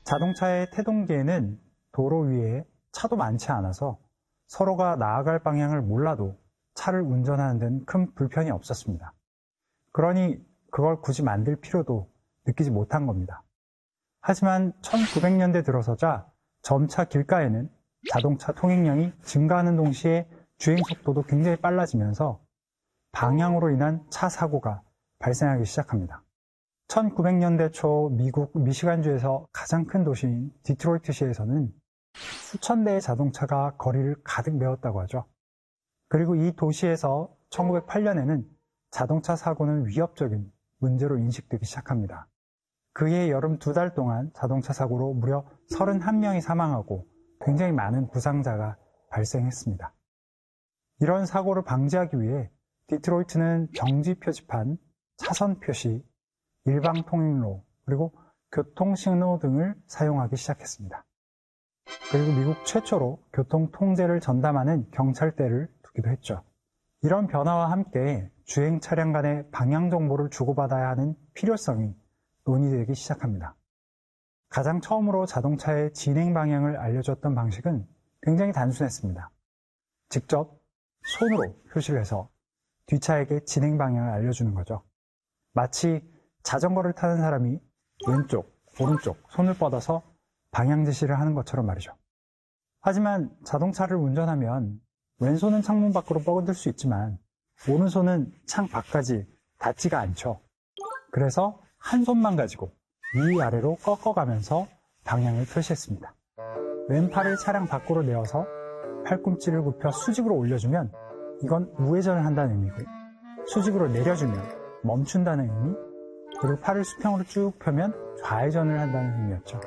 자동차의 태동기에는 도로 위에 차도 많지 않아서 서로가 나아갈 방향을 몰라도 차를 운전하는 데는 큰 불편이 없었습니다. 그러니 그걸 굳이 만들 필요도 느끼지 못한 겁니다. 하지만 1900년대 들어서자 점차 길가에는 자동차 통행량이 증가하는 동시에 주행 속도도 굉장히 빨라지면서 방향으로 인한 차 사고가 발생하기 시작합니다. 1900년대 초 미국 미시간주에서 가장 큰 도시인 디트로이트시에서는 수천 대의 자동차가 거리를 가득 메웠다고 하죠. 그리고 이 도시에서 1908년에는 자동차 사고는 위협적인 문제로 인식되기 시작합니다. 그해 여름 2달 동안 자동차 사고로 무려 31명이 사망하고 굉장히 많은 부상자가 발생했습니다. 이런 사고를 방지하기 위해 디트로이트는 정지 표지판, 차선 표시, 일방 통행로, 그리고 교통신호 등을 사용하기 시작했습니다. 그리고 미국 최초로 교통 통제를 전담하는 경찰대를 두기도 했죠. 이런 변화와 함께 주행 차량 간의 방향 정보를 주고받아야 하는 필요성이 논의되기 시작합니다. 가장 처음으로 자동차의 진행 방향을 알려줬던 방식은 굉장히 단순했습니다. 직접 손으로 표시를 해서 뒷차에게 진행 방향을 알려주는 거죠. 마치 자전거를 타는 사람이 왼쪽, 오른쪽 손을 뻗어서 방향 지시를 하는 것처럼 말이죠. 하지만 자동차를 운전하면 왼손은 창문 밖으로 뻗을 수 있지만 오른손은 창 밖까지 닿지가 않죠. 그래서 한 손만 가지고 위아래로 꺾어가면서 방향을 표시했습니다. 왼팔을 차량 밖으로 내어서 팔꿈치를 굽혀 수직으로 올려주면 이건 우회전을 한다는 의미고, 수직으로 내려주면 멈춘다는 의미, 그리고 팔을 수평으로 쭉 펴면 좌회전을 한다는 의미였죠.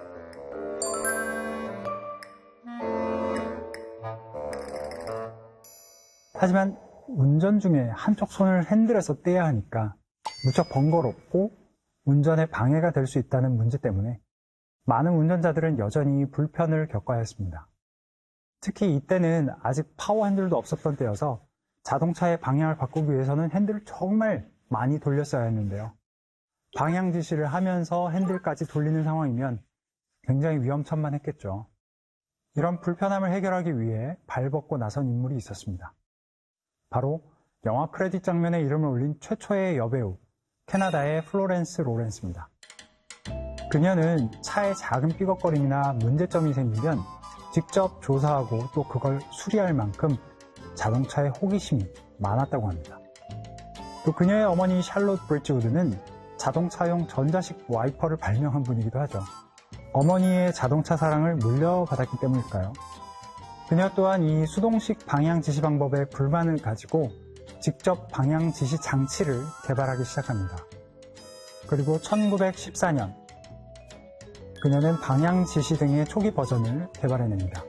하지만 운전 중에 한쪽 손을 핸들에서 떼야 하니까 무척 번거롭고 운전에 방해가 될 수 있다는 문제 때문에 많은 운전자들은 여전히 불편을 겪어야 했습니다. 특히 이때는 아직 파워 핸들도 없었던 때여서 자동차의 방향을 바꾸기 위해서는 핸들을 정말 많이 돌렸어야 했는데요. 방향 지시를 하면서 핸들까지 돌리는 상황이면 굉장히 위험천만했겠죠. 이런 불편함을 해결하기 위해 발벗고 나선 인물이 있었습니다. 바로 영화 크레딧 장면에 이름을 올린 최초의 여배우, 캐나다의 플로렌스 로렌스입니다. 그녀는 차에 작은 삐걱거림이나 문제점이 생기면 직접 조사하고 또 그걸 수리할 만큼 자동차에 호기심이 많았다고 합니다. 또 그녀의 어머니 샬롯 브리지우드는 자동차용 전자식 와이퍼를 발명한 분이기도 하죠. 어머니의 자동차 사랑을 물려받았기 때문일까요? 그녀 또한 이 수동식 방향 지시 방법에 불만을 가지고 직접 방향 지시 장치를 개발하기 시작합니다. 그리고 1914년 그녀는 방향 지시 등의 초기 버전을 개발해냅니다.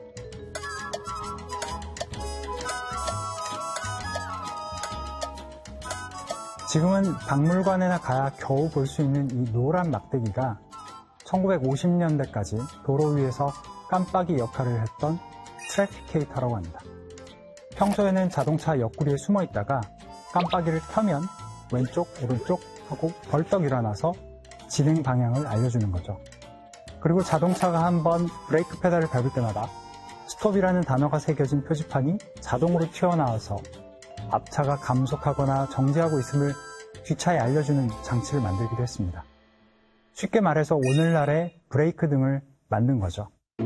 지금은 박물관에나 가야 겨우 볼 수 있는 이 노란 막대기가 1950년대까지 도로 위에서 깜빡이 역할을 했던 트래피케이터라고 합니다. 평소에는 자동차 옆구리에 숨어 있다가 깜빡이를 켜면 왼쪽, 오른쪽 하고 벌떡 일어나서 진행 방향을 알려주는 거죠. 그리고 자동차가 한번 브레이크 페달을 밟을 때마다 스톱이라는 단어가 새겨진 표지판이 자동으로 튀어나와서 앞차가 감속하거나 정지하고 있음을 뒷차에 알려주는 장치를 만들기도 했습니다. 쉽게 말해서 오늘날의 브레이크 등을 만든 거죠.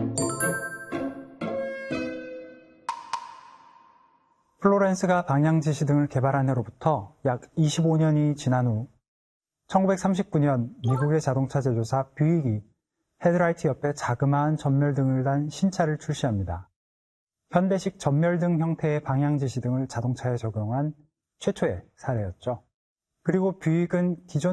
플로렌스가 방향지시 등을 개발한 해로부터 약 25년이 지난 후 1939년 미국의 자동차 제조사 뷰익이 헤드라이트 옆에 자그마한 전멸등을 단 신차를 출시합니다. 현대식 전멸등 형태의 방향지시 등을 자동차에 적용한 최초의 사례였죠. 그리고 뷰익은 기존